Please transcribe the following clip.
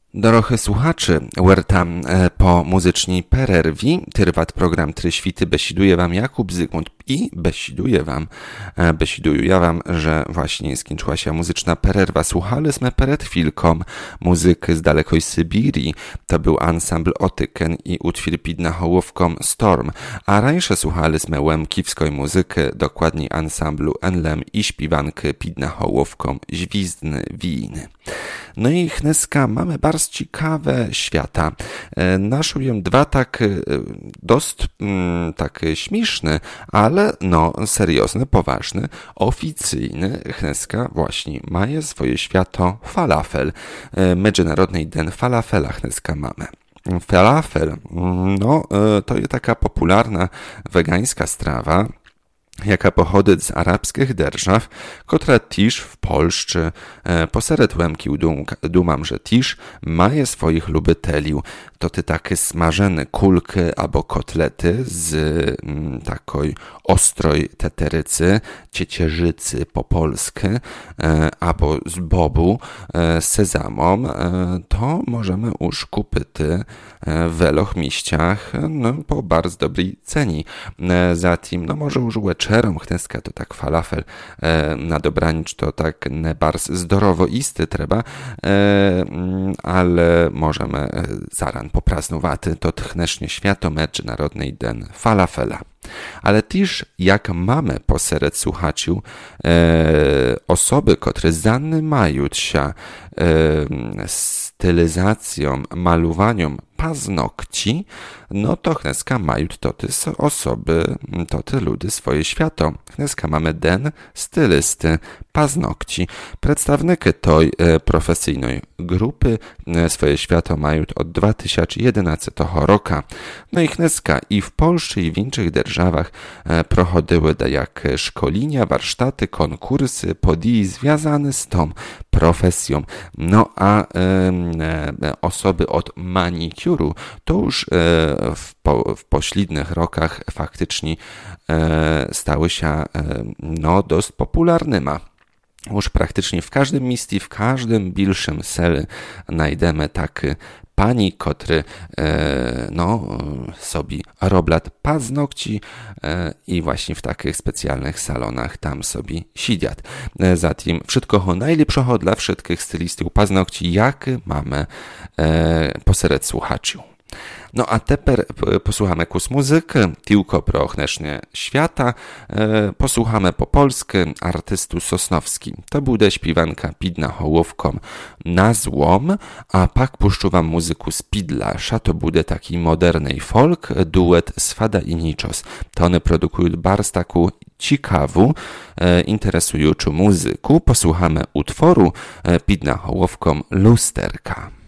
Dorohy słuchaczy, wertam po muzyczni pererwi, tyrwat program Tryświty besiduje wam Jakub Zygmunt i besiduję wam, że właśnie skończyła się muzyczna pererwa. Słuchaliśmy przed chwilką muzyki z dalekoj Sybirii, to był ansambl Otyken i utwór pod nahołówką Storm, a rańsze słuchaliśmy łemkiwskiej muzyki, dokładniej ansamblu Enlem i śpiwanki pod nahołówką Źwizdny Winy. No i chneska mamy bardzo ciekawe świata. Naszuję dwa dość śmieszne, ale seriozne, poważne, oficyjne. Chneska właśnie ma swoje świato falafel. Międzynarodny Den Falafela chneska mamy. Falafel, to jest taka popularna wegańska strawa, jaka pochodzi z arabskich держав, która też w Polsce poseret łemkił dumam, że też ma swoich lubiteliów. To te takie smażone kulki albo kotlety z takiej ostroj teterycy, ciecierzycy po polsku, albo z bobu, z sezamą, to możemy już kupić w wielu miejscach po bardzo dobrej cenie. Zatem, może już wieczorem chneska to tak falafel na dobranic to tak nie bardzo zdrowo isty trzeba, ale możemy zaran popraznowaty to tchnecznie świato Międzynarodny Den Falafela. Ale też jak mamy poseret słuchaciu osoby, które zajmują się stylizacją, malowaniem paznokci, to chneska mają to te osoby, to te ludy swoje świato. Chneska mamy den stylisty paznokci. Przedstawnicy tej profesjonalnej grupy swoje świato mają od 2011 roku. No i chneska i w Polsce i w innych державach prochodziły jak szkolenia, warsztaty, konkursy, podii związane z tą profesją. A osoby od manikuru to już w pośrednich rokach faktycznie stały się dość popularnymi. Już praktycznie w każdym mieście, w każdym bilszym selu znajdziemy taki pani, który sobie roblat paznokci i właśnie w takich specjalnych salonach tam sobie siedziat. Zatem wszystko najlepszego dla wszystkich stylistów paznokci, jakie mamy poseret słuchaczy. A teper posłuchamy kus muzykę, tylko pro chnecznie świata, posłuchamy po polsku artystu Sosnowski. To będzie śpiewanka pod nahołówką Na złom, a pak puszczę wam muzyku z Pidlasza, to będzie taki moderny folk, duet Swada i Niczos. To one produkują bardzo taką ciekawą, interesującą muzyku. Posłuchamy utworu pod nahołówką Lusterka.